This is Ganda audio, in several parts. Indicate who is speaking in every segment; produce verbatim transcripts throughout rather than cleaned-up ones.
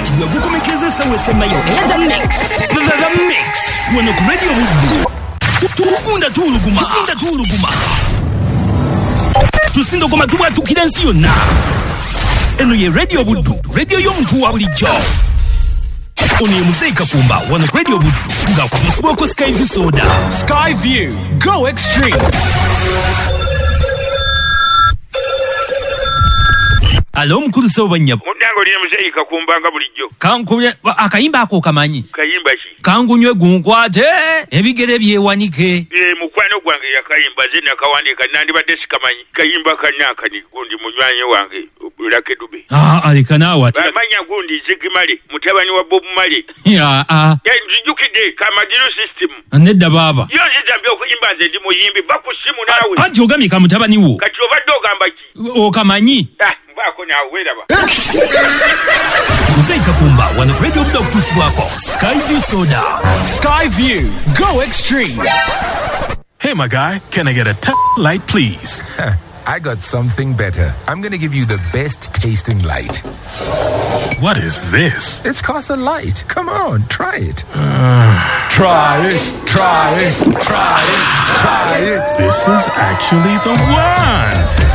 Speaker 1: kati gwe gukomekeza sawe semayo and the mix the, the, the mix when the radio will tukunda tuluguma tukunda tuluguma tusindo goma tuba tukirensi yonna eno ye radio buddu radio y'omuntu wa bulijjo ono ye Muzeeka Kumba wano radio buddu nga kumusibwako Skyview soda.
Speaker 2: Skyview go extreme.
Speaker 1: Alo mukulu soba nyabo
Speaker 3: mudango lye Muzeeka Kumba nga bulijjo
Speaker 1: kankubye akayimba ako kamanyi
Speaker 3: kayimba ki
Speaker 1: kangunywe gunkwate ebigere byewanike
Speaker 3: e mukwano gwange yakayimba ze nakawandika nandibadde sikamanyi kayimba kanaka ni gundi munywanyi wange Lucky Dube
Speaker 1: ah alika nawa
Speaker 3: bamanya gundi Zigimale mutabani wa Bob Marley
Speaker 1: ya ah
Speaker 3: ya njukide kamadiru system
Speaker 1: nedda baba
Speaker 3: yo nzambye okuyimba ze ndi muyimbi bakusimu nawe
Speaker 1: ati ogamika mutabani wo
Speaker 3: kati obadde ogamba ki
Speaker 1: okamanyi
Speaker 3: ah mbako nawe weraba
Speaker 1: Muzeeka Kumba wano radio buddu okutusibwako Skyview soda.
Speaker 2: Skyview go extreme.
Speaker 4: Hey my guy, can I get a t- light please?
Speaker 5: I got something better. I'm gonna give you the best tasting light.
Speaker 4: What is this?
Speaker 5: It's Casa Light. Come on, try it.
Speaker 4: Uh,
Speaker 5: try it, try it, try it, try it.
Speaker 4: This is actually the one.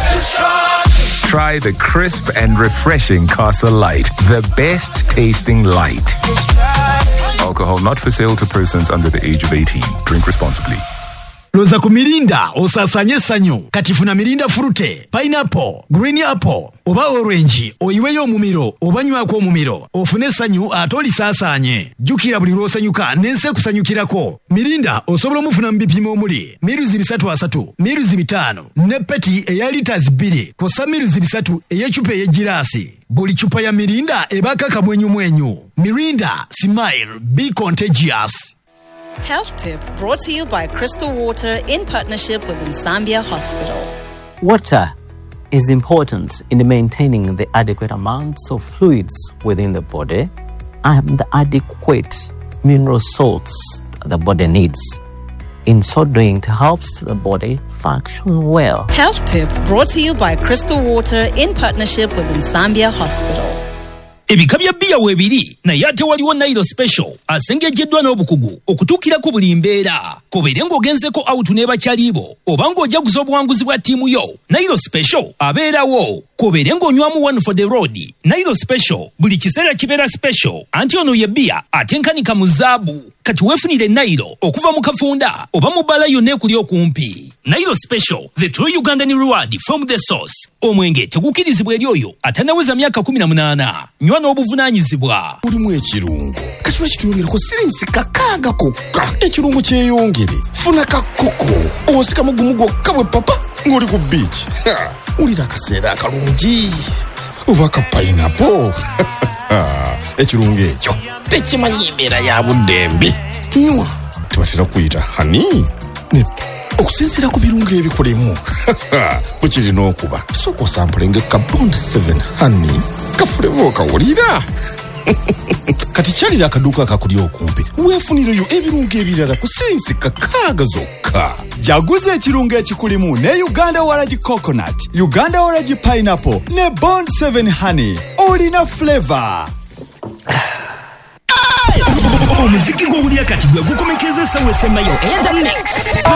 Speaker 5: Try the crisp and refreshing Casa Light. The best tasting light. Alcohol not for sale to persons under the age of eighteen. Drink responsibly.
Speaker 2: Loza ku Mirinda osasanye sanyo katifuna Mirinda fruite, pineapple, green apple, oba orange, oyiweyo omumiro, obanywako omumiro, ofune sanyu atoli sasanye. Jukira buli lwosanyuka nense kusanyukirako. Mirinda osobola omufuna mu bipimo omuli miruzi bisatu asatu, miruzi bitano, ne peti eya liters bbiri, kosa miruzi bisatu ey'ecupa ey'egirasi. Buli chupa ya Mirinda ebaka kamwenyu mwenyu. Mirinda, smile, be contagious.
Speaker 6: Health tip brought to you by Crystal Water in partnership with Nsambia Hospital.
Speaker 7: Water is important in maintaining the adequate amounts of fluids within the body and the adequate mineral salts the body needs. In so doing, it helps the body function well.
Speaker 6: Health tip brought to you by Crystal Water in partnership with Nsambia Hospital.
Speaker 1: Ebika bya bia webiri naye ate waliwo Nailo Special asengejeddwa n'obukugu okutuukira ku buli mbeera kobeere ng'ogenzeko out n'ebakyalibo oba ng'ojaguza obuwanguzi bwa ttiimu yo Nailo Special abeerawo kobeere ng'onywamu one for the road. Nailo Special buli kiseera kibeera special anti ono ye bia atenkanika mu zaabu kati weefunire Nailo okuva mu kafunda oba mu bbala yonna ekuli okumpi. Nailo Special, the true Ugandan reward from the source. Omwenge tegukirizibwa eri oyo atanaweza myaka kumi na munaana. Nywa n'obuvunaanyizibwa.
Speaker 8: Mulimu ekirungo kati lwekituyongereko sirinsi kakaaga kokka ekirungo kyeyongere funa kakoko osika mugumu gwokka bwe papa ng'oli ku beach ulira akaseera akalungi oba ka pineapple ekirungo ekyo tekimanyi embeera ya budde mbi nywa tebatera kuyita hani okusinziira ku birungo ebikolemu bwe kirina okuba sooka osampulenge ka Bond seven honey kafulevo okawulira kati kyalira akaduuka akakulya okumpi weefunireyo ebirungo ebirala ku sirinsi kakaaga zokka.
Speaker 2: Jaguza ekirungo ekikulimu ne Uganda Waragi Coconut, Uganda Waragi Pineapple ne Bond seven Honey. Olina flavor.
Speaker 1: Omuziki gw'owulira kati gwe gukomekeza sawe semayo and the mix.